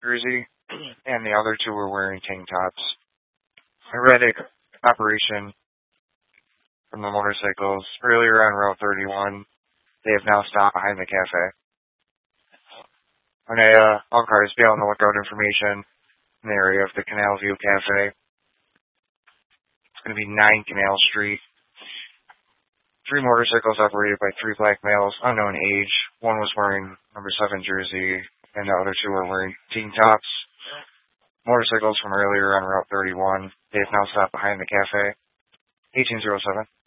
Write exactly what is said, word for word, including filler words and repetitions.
jersey, and the other two were wearing tank tops. Erratic operation from the motorcycles earlier on Route thirty-one. They have now stopped behind the cafe. When a, uh, all cars be out on the lookout information in the area of the Canal View Cafe. It's going to be nine Canal Street. Three motorcycles operated by three black males, unknown age. One was wearing number seven jersey, and the other two were wearing team tops. Motorcycles from earlier on Route thirty-one. They have now stopped behind the cafe. eighteen oh seven.